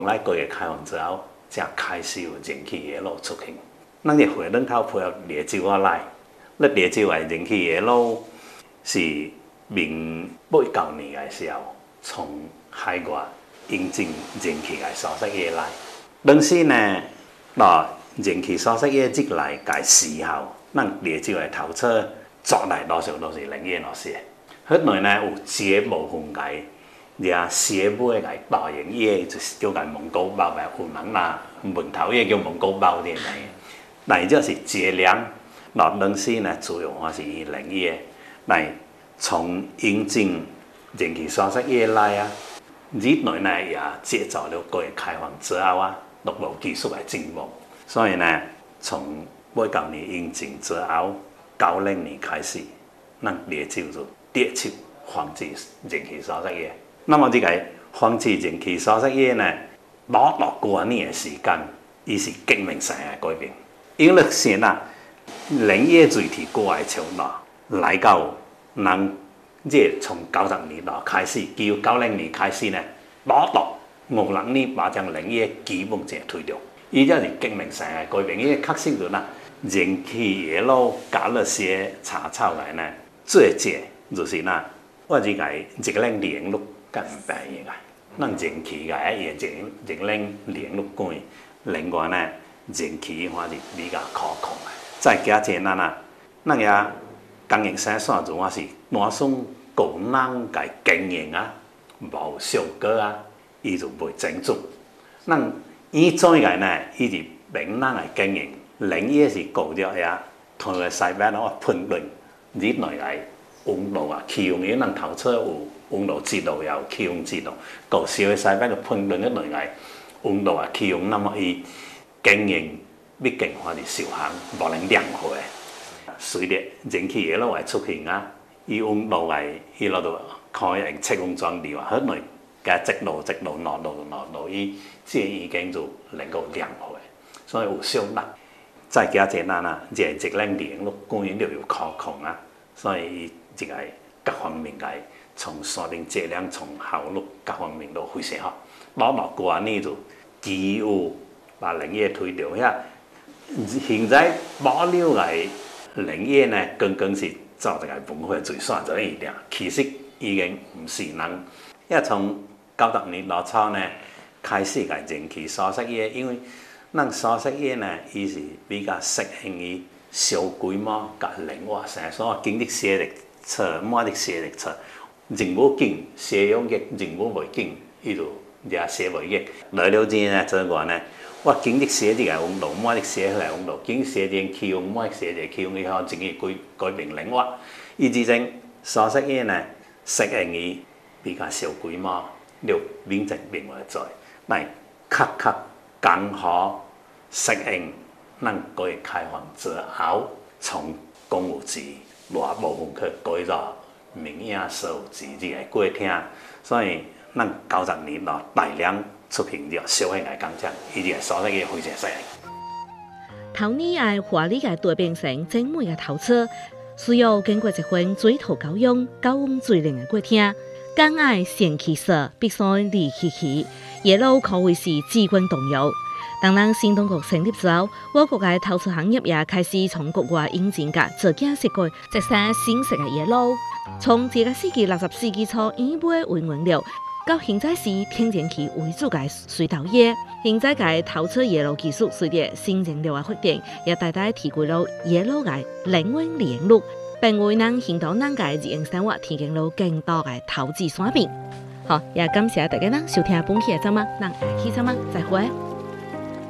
来改革开放之后，才开始有人气的路出现。咱个回转头配合烈酒啊来，那烈酒的人气的路是8-9年的时候，从海外引进人气的sau食业来。当时呢，把人气sau食业进来嘅时候，咱烈酒的头册做来多数都是冷业老师。后来呢，有一个部分嘅。掠蛇尾个大型叶就是叫个蒙古包呗，有人啦门头叶叫蒙古包啲嚟。但就是节粮，那当时呢主要还是以林叶来从引进人气sau食业来啊，日内呢也接受了改革开放之后啊，陆路技术的进步，所以呢从8-9年引进之后，90年开始，咱烈酒就跌出防治人气sau食业。那么这个防治人气sau食业呢，攞到过年的时间，伊是革命性的改变。因为先啊，林业水体过来潮来到咱这从90年代开始，到90年开始呢，攞到50年把将林业基本上推掉，伊才是革命性的改变。因为确实啦，人气的路加了些茶草来呢，最解就是那我这个一个人连路。咁唔平嘅，咱人氣嘅一樣人連陸管，另外呢人氣話是比較可控嘅。再加上咱也供應生產做話是單數個人嘅經營啊，無上過啊，伊就袂整足。咱以前嘅呢，伊是平咱嘅經營，另一是搞咗呀，同個西邊我判斷日內嘅溫度啊，氣温，因為咱頭出有。温度制度有氣温制度，到時嘅西邊嘅判斷一類嘅温度啊、氣温，那麼伊經營畢竟還是受限，無能量化嘅。隨着人氣嘅路嘅出現啊，伊温度嘅伊嗰度可以用測溫裝置啊，好耐嘅直路、落伊即已經就能夠量化，所以有相當。再加上即係節能電力供應都有可控啊，所以即個各方面嘅。從鎖定質量、從效率各方面都非常好。攞落過年就幾乎把林業推掉呀。現在保留嘅林業呢，更是做一個文化最選擇一點。其實已經唔是人，因為從90年代初呢開始嘅人氣sau食業，因為咱sau食業呢，伊是比較適應於小規模甲靈活性，所以經濟實力差，冇啲實力差。人無緊，蛇用益；人無袂緊，伊就掠蛇袂益。來了之呢，做我呢，我經歷蛇啲個温度，每啲蛇嚟温度，經歷蛇啲氣温，每啲蛇啲氣温以後，自己改變靈活。伊之前sau食業呢，適應於比較小規模，了民政變為在，但確剛好適應咱改革開放之後，從公務局大部分去改造。民營收自己嘅過聽，所以咱90年代大量出現咗小型嘅工廠，伊啲sau食業非常犀利。 頭年嘅華麗嘅大變成精美嘅頭車，需要經過一番水土教養、高溫水靈嘅過聽，更愛先氣色，必須離氣，野路可謂是至關重要。當咱新當局成立之後，我國嘅頭車行業也開始從國外引進嘅自家設計一些新式嘅野路。從這個世紀60世紀初演變為原料，到現在是天然氣為主嘅水稻業。現在嘅頭車野路技術隨着新燃料嘅發展，也大大提高了野路嘅靈活利用率，並為咱現代人嘅日用生活提供了更多嘅投資水平。好，也感謝大家收聽本期嘅節目，咱下期節目再會。